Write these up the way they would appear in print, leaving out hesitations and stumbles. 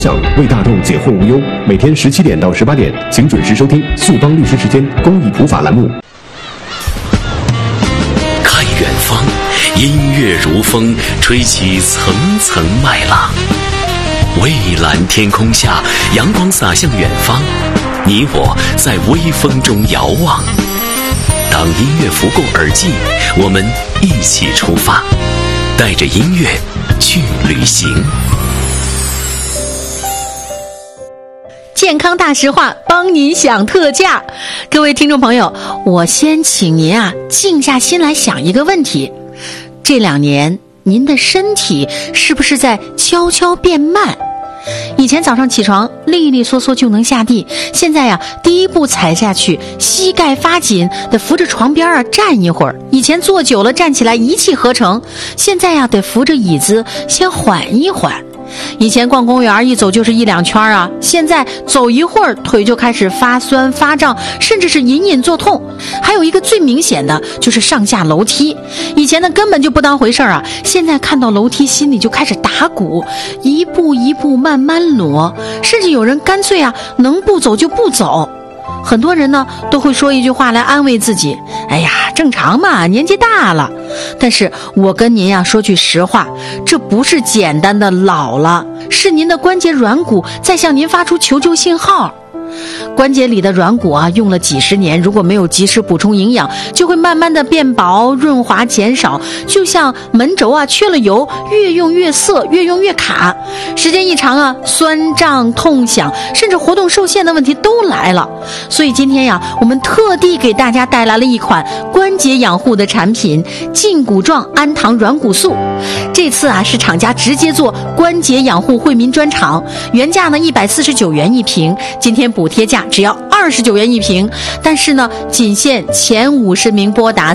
想为大众解惑无忧，每天17点到18点，请准时收听速帮律师时间公益普法栏目。 看远方，音乐如风，吹起层层麦浪。蔚蓝天空下，阳光洒向远方，你我在微风中遥望。当音乐拂过耳际，我们一起出发，带着音乐去旅行。 健康大实话，帮您享特价。各位听众朋友，我先请您静下心来想一个问题：这2年您的身体是不是在悄悄变慢？以前早上起床利利索索就能下地，现在第一步踩下去膝盖发紧，得扶着床边站一会儿。以前坐久了站起来一气呵成，现在得扶着椅子先缓一缓。以前逛公园一走就是1、2圈现在走一会儿腿就开始发酸发胀，甚至是隐隐作痛。还有一个最明显的就是上下楼梯，以前呢根本就不当回事现在看到楼梯心里就开始打鼓，一步一步慢慢挪，甚至有人干脆能不走就不走。很多人呢都会说一句话来安慰自己，哎呀，正常嘛，年纪大了。但是我跟您说句实话，这不是简单的老了，是您的关节软骨在向您发出求救信号。关节里的软骨用了几十年，如果没有及时补充营养，就会慢慢的变薄，润滑减少，就像门轴缺了油，越用越涩，越用越卡。时间一长酸胀痛响，甚至活动受限的问题都来了。所以今天我们特地给大家带来了一款关节养护的产品——胫骨状氨糖软骨素。这次是厂家直接做关节养护惠民专场，原价呢149元一瓶，今天补贴价只要29元一瓶，但是呢仅限前50名拨打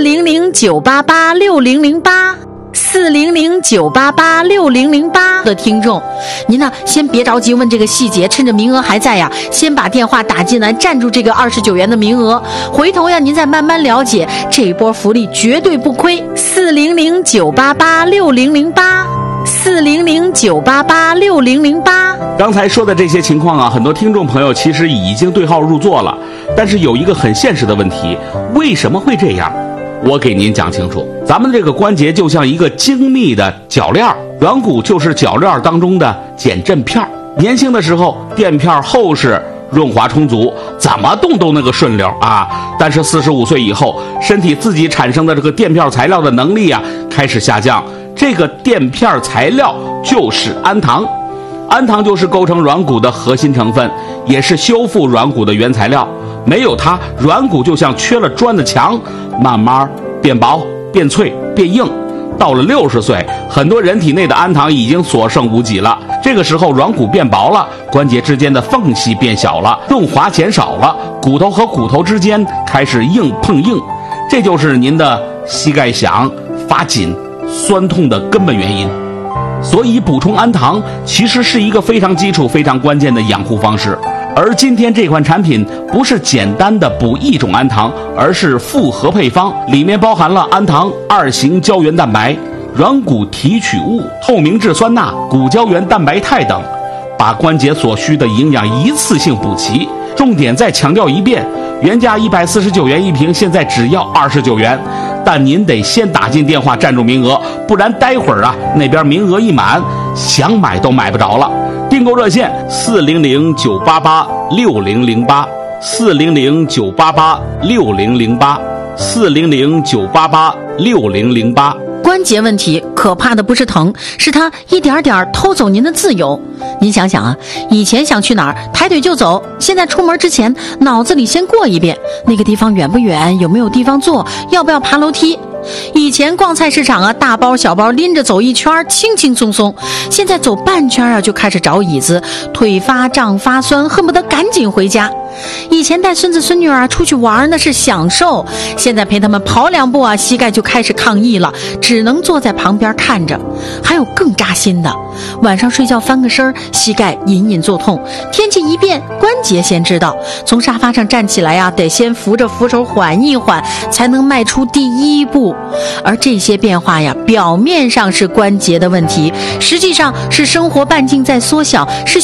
400-988-6008。400-988-6008的听众，您呢先别着急问这个细节，趁着名额还在先把电话打进来，占住这个29元的名额，回头您再慢慢了解，这一波福利绝对不亏。400-988-6008，400-988-6008。 刚才说的这些情况很多听众朋友其实已经对号入座了，但是有一个很现实的问题，为什么会这样？我给您讲清楚，咱们这个关节就像一个精密的铰链，软骨就是铰链当中的减震片。年轻的时候垫片厚实，润滑充足，怎么动都那个顺溜但是45岁以后，身体自己产生的这个垫片材料的能力开始下降。这个垫片材料就是氨糖，氨糖就是构成软骨的核心成分，也是修复软骨的原材料。没有它，软骨就像缺了砖的墙，慢慢变薄、变脆、变硬。到了60岁，很多人体内的氨糖已经所剩无几了。这个时候软骨变薄了，关节之间的缝隙变小了，润滑减少了，骨头和骨头之间开始硬碰硬，这就是您的膝盖响、发紧、酸痛的根本原因。所以补充氨糖其实是一个非常基础、非常关键的养护方式。而今天这款产品不是简单的补一种氨糖，而是复合配方，里面包含了氨糖、2型胶原蛋白、软骨提取物、透明质酸钠、骨胶原蛋白肽等，把关节所需的营养一次性补齐。重点再强调一遍，原价149元一瓶，现在只要29元，但您得先打进电话占住名额，不然待会儿那边名额一满，想买都买不着了。订购热线400-988-6008 400-988-6008 400-988-6008。 关节问题可怕的不是疼，是它一点点偷走您的自由。您想想以前想去哪儿抬腿就走，现在出门之前脑子里先过一遍那个地方远不远，有没有地方坐，要不要爬楼梯。以前逛菜市场大包小包拎着走一圈轻轻松松，现在走半圈就开始找椅子，腿发胀发酸，恨不得赶紧回家。 以前带孙子孙女儿出去玩那是享受，现在陪他们跑2步啊，膝盖就开始抗议了，只能坐在旁边看着。还有更扎心的，晚上睡觉翻个身，膝盖隐隐作痛，天气一变，关节先知道，从沙发上站起来啊，得先扶着扶手缓一缓，才能迈出第1步。而这些变化呀，表面上是关节的问题，实际上是生活半径在缩小，是